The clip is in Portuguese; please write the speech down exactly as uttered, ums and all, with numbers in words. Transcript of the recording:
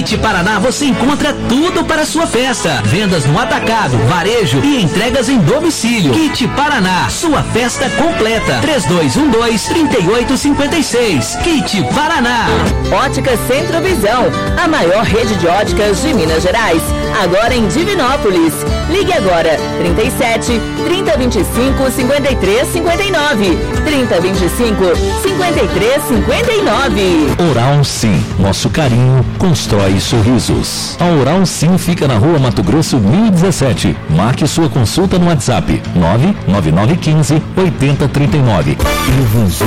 Kit Paraná você encontra tudo para a sua festa. Vendas no atacado, varejo e entregas em domicílio. Kit Paraná, sua festa completa. três dois um dois, três oito cinco seis. Kit Paraná. Ótica Centro Visão, a maior rede de óticas de Minas Gerais. Agora em Divinópolis. Ligue agora, trinta e sete, trinta, vinte e cinco, cinquenta e três, cinquenta e nove. trinta, vinte e cinco, cinquenta e três, cinquenta e nove. Oral Sim, nosso carinho constrói sorrisos. A Oral Sim fica na rua Mato Grosso mil e dezessete. Marque sua consulta no WhatsApp nove nove nove um cinco, oito zero três nove.